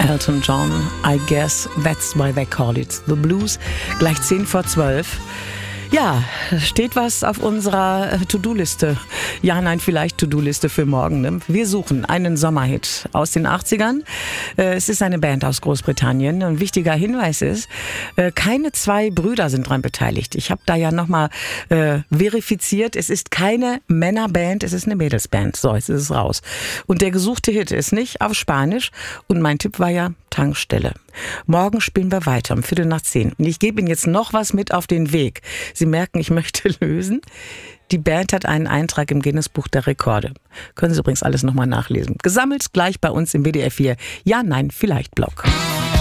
Elton John, I guess that's why they call it the blues. Gleich 10:12. Ja, steht was auf unserer To-Do-Liste. Ja, nein, vielleicht To-Do-Liste für morgen. Ne? Wir suchen einen Sommerhit aus den 80ern. Es ist eine Band aus Großbritannien. Ein wichtiger Hinweis ist, keine zwei Brüder sind daran beteiligt. Ich habe da ja nochmal verifiziert, es ist keine Männerband, es ist eine Mädelsband. So, jetzt ist es raus. Und der gesuchte Hit ist nicht auf Spanisch. Und mein Tipp war ja Tankstelle. Morgen spielen wir weiter um 9:15. Und ich gebe Ihnen jetzt noch was mit auf den Weg. Sie merken, ich möchte lösen. Die Band hat einen Eintrag im Guinness-Buch der Rekorde. Können Sie übrigens alles nochmal nachlesen. Gesammelt gleich bei uns im WDR 4 Ja, Nein, Vielleicht Blog.